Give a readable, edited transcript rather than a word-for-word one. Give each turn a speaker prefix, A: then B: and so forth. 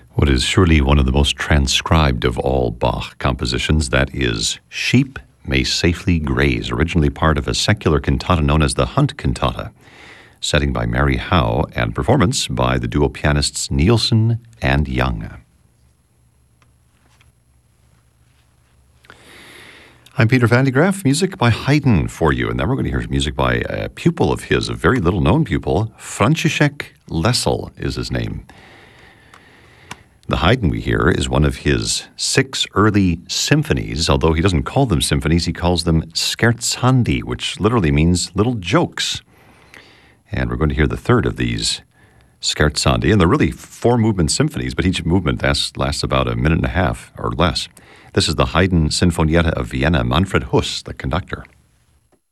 A: What is surely one of the most transcribed of all Bach compositions, that is Sheep May Safely Graze, originally part of a secular cantata known as the Hunt Cantata, setting by Mary Howe and performance by the duo pianists Nielsen and Young. I'm Peter Van de Graaff, music by Haydn for you, and then we're going to hear music by a pupil of his, a very little-known pupil. František Lesl is his name. The Haydn we hear is one of his 6 early symphonies, although he doesn't call them symphonies, he calls them scherzandi, which literally means little jokes. And we're going to hear the third of these scherzandi, and they're really 4-movement symphonies, but each movement lasts about a minute and a half or less. This is the Haydn Sinfonietta of Vienna, Manfred Huss, the conductor.